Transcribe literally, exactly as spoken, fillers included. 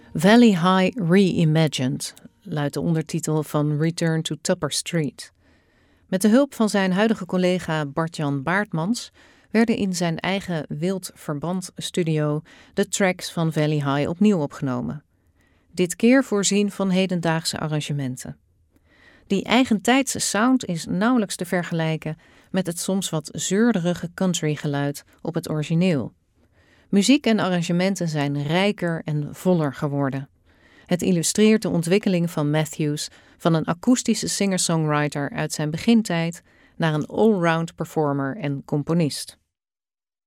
Valley High Reimagined luidt de ondertitel van Return to Tupper Street. Met de hulp van zijn huidige collega Bart-Jan Baartmans werden in zijn eigen Wild Verband studio de tracks van Valley High opnieuw opgenomen. Dit keer voorzien van hedendaagse arrangementen. Die eigentijdse sound is nauwelijks te vergelijken met het soms wat zeurderige countrygeluid op het origineel. Muziek en arrangementen zijn rijker en voller geworden. Het illustreert de ontwikkeling van Matthews van een akoestische singer-songwriter uit zijn begintijd naar een allround performer en componist.